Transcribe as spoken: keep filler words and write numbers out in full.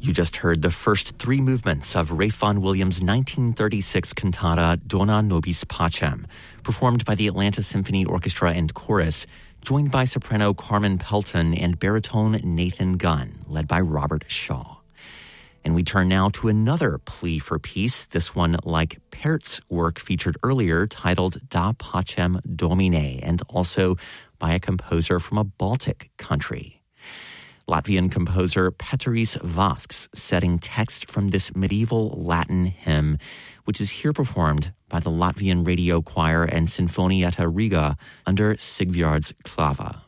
You just heard the first three movements of Ralph Vaughan Williams' nineteen thirty-six cantata Dona Nobis Pacem, performed by the Atlanta Symphony Orchestra and Chorus, joined by soprano Carmen Pelton and baritone Nathan Gunn, led by Robert Shaw. And we turn now to another plea for peace, this one like Pert's work featured earlier, titled Da Pacem Domine, and also by a composer from a Baltic country. Latvian composer Peteris Vasks setting text from this medieval Latin hymn, which is here performed by the Latvian Radio Choir and Sinfonietta Riga under Sigvjards Klava.